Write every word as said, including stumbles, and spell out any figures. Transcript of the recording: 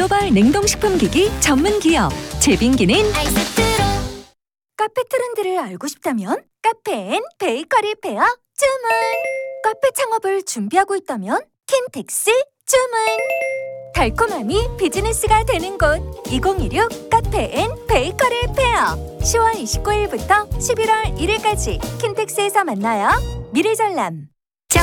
글로벌 냉동식품기기 전문 기업 제빙기는 아이스트로. 카페 트렌드를 알고 싶다면 카페 앤 베이커리 페어 주문. 카페 창업을 준비하고 있다면 킨텍스 주문. 달콤함이 비즈니스가 되는 곳 이공이육 카페 앤 베이커리 페어 시월 이십구일부터 십일월 일일까지 킨텍스에서 만나요. 미래전람.